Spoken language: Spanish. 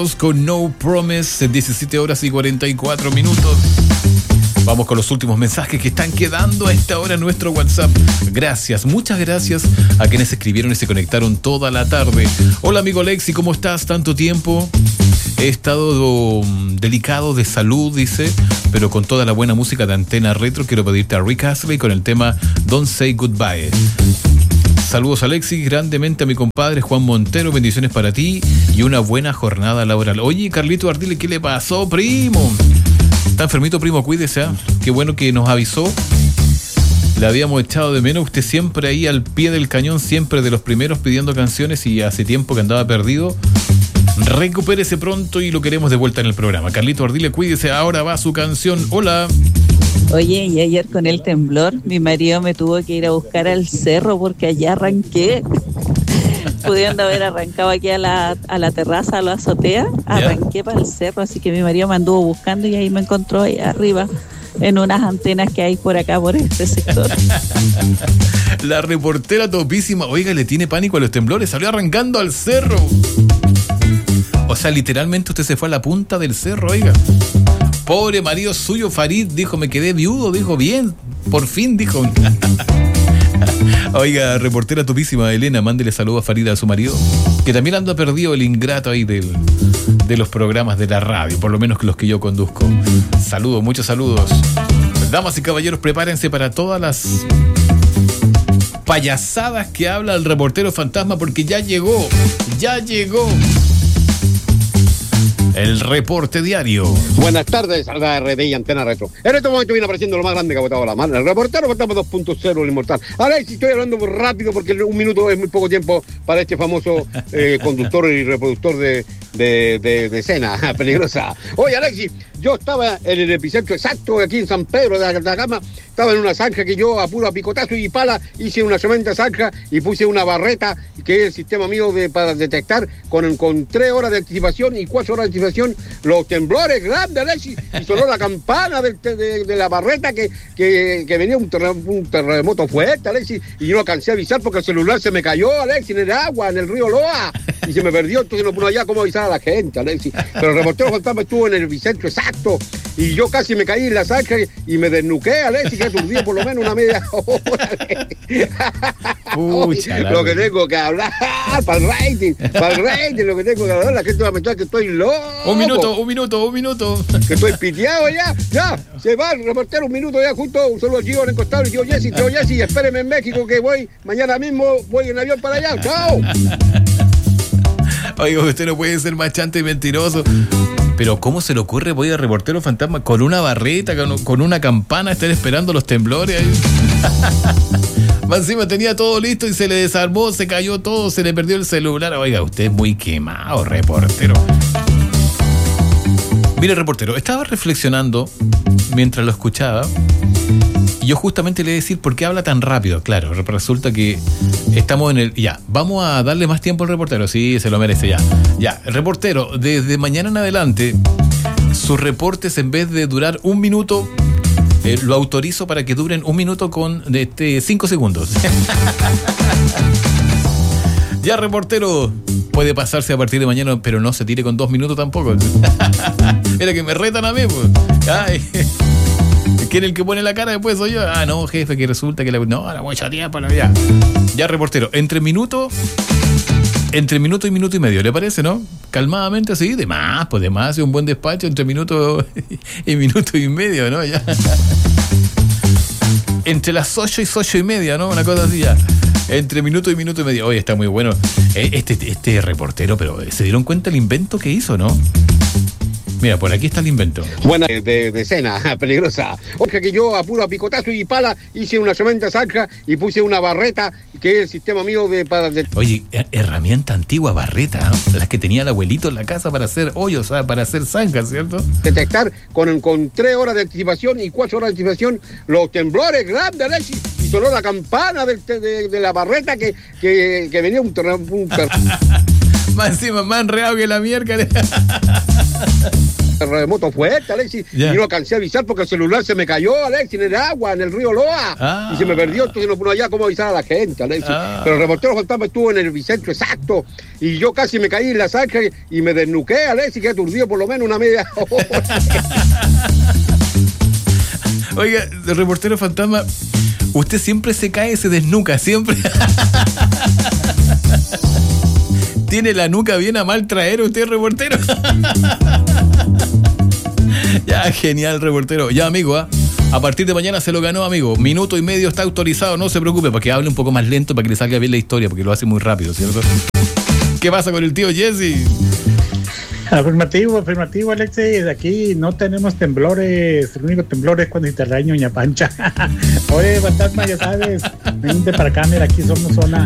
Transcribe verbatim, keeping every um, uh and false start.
Con No Promise, diecisiete horas y cuarenta y cuatro minutos. Vamos con los últimos mensajes que están quedando a esta hora en nuestro WhatsApp. Gracias, muchas gracias a quienes escribieron y se conectaron toda la tarde. Hola amigo Lexi, ¿cómo estás? Tanto tiempo. He estado um, delicado de salud, dice, pero con toda la buena música de Antena Retro quiero pedirte a Rick Astley con el tema Don't Say Goodbye. Saludos a Alexis, grandemente a mi compadre Juan Montero, bendiciones para ti y una buena jornada laboral. Oye, Carlito Ardile, ¿qué le pasó, primo? Está enfermito, primo, cuídese, ¿eh? Qué bueno que nos avisó. Le habíamos echado de menos, usted siempre ahí al pie del cañón, siempre de los primeros pidiendo canciones y hace tiempo que andaba perdido. Recupérese pronto y lo queremos de vuelta en el programa. Carlito Ardile, cuídese, ahora va su canción. Hola. Oye, y ayer con el temblor, mi marido me tuvo que ir a buscar al cerro porque allá arranqué. Pudiendo haber arrancado aquí a la, a la terraza, a la azotea, arranqué yeah. para el cerro, así que mi marido me anduvo buscando y ahí me encontró ahí arriba, en unas antenas que hay por acá, por este sector. La reportera topísima, oiga, le tiene pánico a los temblores, salió arrancando al cerro. O sea, literalmente usted se fue a la punta del cerro, oiga. Pobre marido suyo, Farid, dijo, me quedé viudo, dijo, bien, por fin, dijo. Oiga, reportera topísima, Elena, mándele saludos a Farida, a su marido, que también anda perdido el ingrato ahí del, de los programas de la radio, por lo menos los que yo conduzco. Saludos, muchos saludos. Damas y caballeros, prepárense para todas las payasadas que habla el reportero fantasma, porque ya llegó, ya llegó. El reporte diario. Buenas tardes a la R D y Antena Retro. En este momento viene apareciendo lo más grande que ha botado la mano. El reportero fantasma dos punto cero, el inmortal. Ahora sí estoy hablando muy rápido porque un minuto es muy poco tiempo para este famoso eh, conductor y reproductor de, de, de, de escena peligrosa. Oye, Alexis, yo estaba en el epicentro exacto aquí en San Pedro de Atacama. Estaba en una zanja que yo a puro picotazo y pala hice una tremenda zanja y puse una barreta que es el sistema mío de, para detectar con, con tres horas de anticipación y cuatro horas de anticipación los temblores grandes, Alexis, y sonó la campana de, de, de la barreta que, que, que venía un, terre, un terremoto fuerte, Alexis, y yo no alcancé a avisar porque el celular se me cayó, Alexis, en el agua, en el río Loa, y se me perdió, entonces no pude allá cómo avisar a la gente, Alexis. Pero el reportero fantasma estuvo en el epicentro exacto, y yo casi me caí en la zanja y me desnuqué, Alexis, que aturdí por lo menos una media hora. Pucha, lo que tengo que hablar para el rating, para el rating, lo que tengo que hablar, la gente va a pensar que estoy loco. Un minuto, un minuto, un minuto. Que estoy piteado ya, ya, se va el reportero un minuto ya junto, un saludo a Gio encostado, y yo Jessy, tío Jessy, espéreme en México que voy, mañana mismo voy en avión para allá, chao. Oiga, usted no puede ser machante y mentiroso. Pero ¿cómo se le ocurre, voy a reportero fantasma con una barreta, con, con una campana, estar esperando los temblores? Más encima tenía todo listo y se le desarmó, se cayó todo, se le perdió el celular. Oiga, usted es muy quemado, reportero. Mire, reportero, estaba reflexionando mientras lo escuchaba y yo justamente le iba a decir por qué habla tan rápido. Claro, resulta que estamos en el... Ya, vamos a darle más tiempo al reportero. Sí, se lo merece, ya. Ya, el reportero, desde mañana en adelante, sus reportes en vez de durar un minuto, eh, lo autorizo para que duren un minuto con este, cinco segundos. Ya, reportero, puede pasarse a partir de mañana, pero no se tire con dos minutos tampoco. Mira que me retan a mí, pues. Ay. ¿Quién es el que pone la cara después? Soy yo. Ah, no, jefe, que resulta que la... No, la voy a chatear para allá. Ya, reportero, entre minuto, entre minuto y minuto y medio, ¿le parece, no? Calmadamente, sí, de más, pues de más, un buen despacho entre minuto y minuto y medio, ¿no? Ya. Entre las ocho y ocho y media, ¿no? Una cosa así ya. Entre minuto y minuto y medio. Oye, está muy bueno. Este, este reportero, pero ¿se dieron cuenta el invento que hizo, no? Mira, por aquí está el invento. Buena de, de escena peligrosa. Oye, que yo a puro picotazo y pala hice una tremenda zanja y puse una barreta que es el sistema mío de... para de... Oye, herramienta antigua, barreta, ¿no? Las que tenía el abuelito en la casa para hacer hoyos, ¿sabes? Para hacer zanjas, ¿cierto? Detectar con, con tres horas de anticipación y cuatro horas de anticipación los temblores grandes, Alexis, y sonó la campana de, de, de la barreta que, que, que venía un terremoto. Un ter... Más encima, más enredado que la mierda. terremoto fuerte, Alexis, Yeah. y no alcancé a avisar porque el celular se me cayó, Alexis, en el agua, en el río Loa, Ah. y se me perdió, entonces no pude allá cómo avisar a la gente, Alexis. Ah. Pero el reportero fantasma estuvo en el epicentro exacto, y yo casi me caí en la zanja y me desnuqué, Alexis, que aturdido por lo menos una media hora. Oiga, el reportero fantasma, usted siempre se cae, se desnuca, siempre. Tiene la nuca bien a mal traer usted, reportero. Ya, genial, reportero. Ya, amigo, ¿ah? A partir de mañana se lo ganó, amigo. Minuto y medio está autorizado, no se preocupe, para que hable un poco más lento, para que le salga bien la historia, porque lo hace muy rápido, ¿cierto? ¿Qué pasa con el tío Jesse? Afirmativo, afirmativo, Alexis. Aquí no tenemos temblores. El único temblor es cuando te araña Doña Pancha. Oye, fantasma, ya sabes. Vente para acá, mira, aquí somos zona